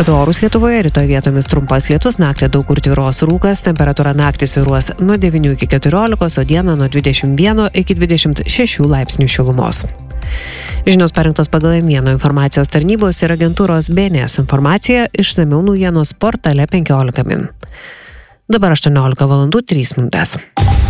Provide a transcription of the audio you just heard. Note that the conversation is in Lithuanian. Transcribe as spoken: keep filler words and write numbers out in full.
Apie orus Lietuvoje rytoj vietomis trumpas lietus, naktį daug kur tvyros rūkas, temperatūra naktį svyruos nuo devynių iki keturiolikos, o dieną nuo dvidešimt vieno iki dvidešimt šešių laipsnių šilumos. Žinios parinktos pagal Emieno informacijos tarnybos ir agentūros B N S informacija, išsamiau naujienos portale penkiolika min. Dabar aštuoniolika valandų trys minutės.